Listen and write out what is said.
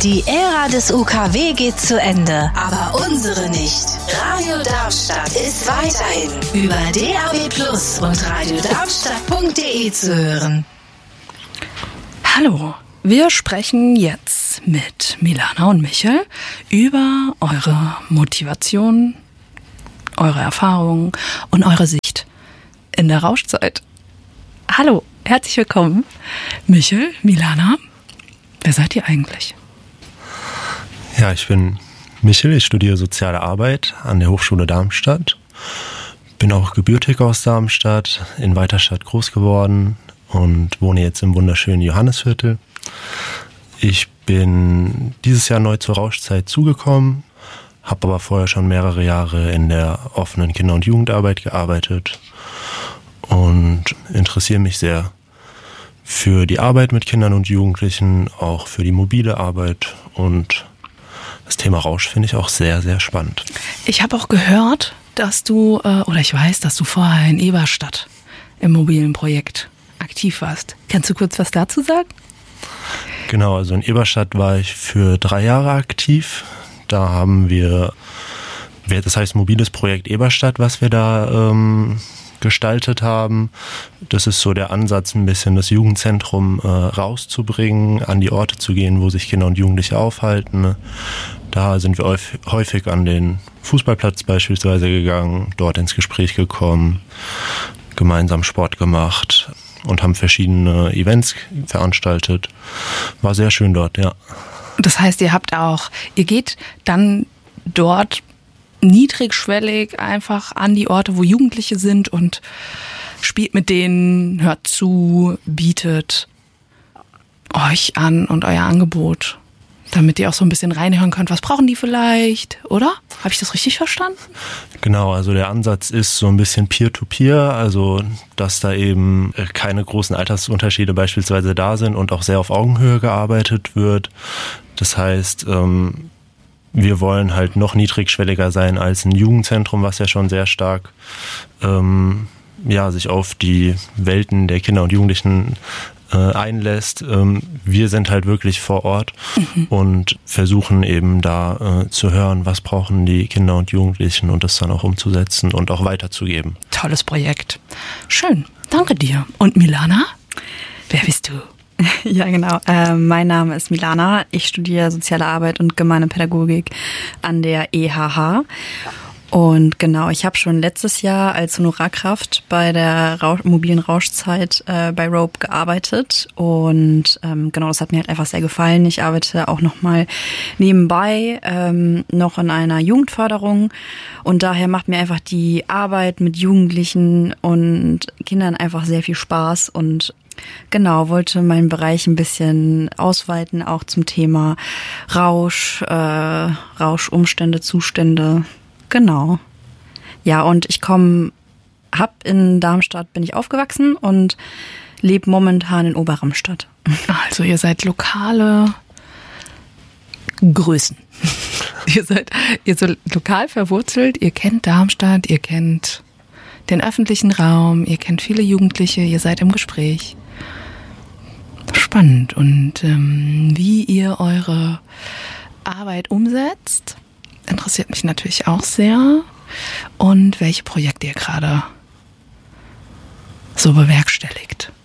Die Ära des UKW geht zu Ende, aber unsere nicht. Radio Darmstadt ist weiterhin über DAB+ und radiodarmstadt.de zu hören. Hallo, wir sprechen jetzt mit Milana und Michel über eure Motivation, eure Erfahrungen und eure Sicht in der Rauschzeit. Hallo, herzlich willkommen. Michel, Milana, wer seid ihr eigentlich? Ja, ich bin Michel, ich studiere Soziale Arbeit an der Hochschule Darmstadt. Bin auch gebürtig aus Darmstadt, in Weiterstadt groß geworden und wohne jetzt im wunderschönen Johannisviertel. Ich bin dieses Jahr neu zur Rauschzeit zugekommen, habe aber vorher schon mehrere Jahre in der offenen Kinder- und Jugendarbeit gearbeitet und interessiere mich sehr für die Arbeit mit Kindern und Jugendlichen, auch für die mobile Arbeit, und das Thema Rausch finde ich auch sehr, sehr spannend. Ich habe auch gehört, dass du, ich weiß, dass du vorher in Eberstadt im mobilen Projekt aktiv warst. Kannst du kurz was dazu sagen? Genau, also in Eberstadt war ich für 3 Jahre aktiv. Da haben wir, das heißt mobiles Projekt Eberstadt, was wir da gestaltet haben. Das ist so der Ansatz, ein bisschen das Jugendzentrum rauszubringen, an die Orte zu gehen, wo sich Kinder und Jugendliche aufhalten. Da sind wir häufig an den Fußballplatz beispielsweise gegangen, dort ins Gespräch gekommen, gemeinsam Sport gemacht und haben verschiedene Events veranstaltet. War sehr schön dort, ja. Das heißt, ihr geht dann dort niedrigschwellig einfach an die Orte, wo Jugendliche sind, und spielt mit denen, hört zu, bietet euch an und euer Angebot, damit ihr auch so ein bisschen reinhören könnt, was brauchen die vielleicht, oder? Habe ich das richtig verstanden? Genau, also der Ansatz ist so ein bisschen Peer-to-Peer, also dass da eben keine großen Altersunterschiede beispielsweise da sind und auch sehr auf Augenhöhe gearbeitet wird. Das heißt, wir wollen halt noch niedrigschwelliger sein als ein Jugendzentrum, was ja schon sehr stark sich auf die Welten der Kinder und Jugendlichen einlässt. Wir sind halt wirklich vor Ort und versuchen eben da zu hören, was brauchen die Kinder und Jugendlichen, und das dann auch umzusetzen und auch weiterzugeben. Tolles Projekt. Schön, danke dir. Und Milana, wer bist du? Ja, genau. Mein Name ist Milana. Ich studiere Soziale Arbeit und Gemeindepädagogik an der EHH. Und genau, ich habe schon letztes Jahr als Honorarkraft bei der mobilen Rauschzeit bei Rope gearbeitet. Und genau, das hat mir halt einfach sehr gefallen. Ich arbeite auch nochmal nebenbei noch in einer Jugendförderung. Und daher macht mir einfach die Arbeit mit Jugendlichen und Kindern einfach sehr viel Spaß. Und genau, wollte meinen Bereich ein bisschen ausweiten, auch zum Thema Rausch, Rauschumstände, Zustände. Genau. Ja, und in Darmstadt bin ich aufgewachsen und lebe momentan in Oberramstadt. Also ihr seid lokale Größen. Ihr seid lokal verwurzelt, ihr kennt Darmstadt, ihr kennt den öffentlichen Raum, ihr kennt viele Jugendliche, ihr seid im Gespräch. Spannend. Und wie ihr eure Arbeit umsetzt, interessiert mich natürlich auch sehr. Und welche Projekte ihr gerade so bewerkstelligt.